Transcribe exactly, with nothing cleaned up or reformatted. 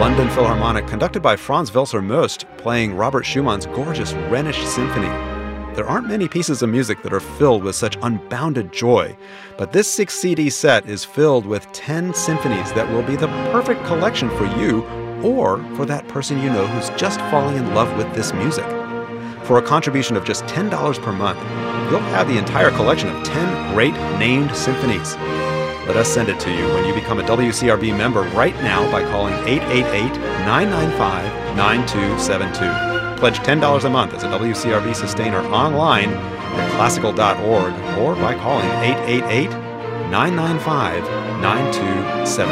London Philharmonic, conducted by Franz Welser Möst, playing Robert Schumann's gorgeous Rhenish Symphony. There aren't many pieces of music that are filled with such unbounded joy, but this six C D set is filled with ten symphonies that will be the perfect collection for you or for that person you know who's just falling in love with this music. For a contribution of just ten dollars per month, you'll have the entire collection of ten great named symphonies. Let us send it to you when you become a W C R B member right now by calling eight eight eight, nine nine five, nine two seven two. Pledge ten dollars a month as a W C R B sustainer online at classical dot org or by calling eight eight eight, nine nine five, nine two seven two.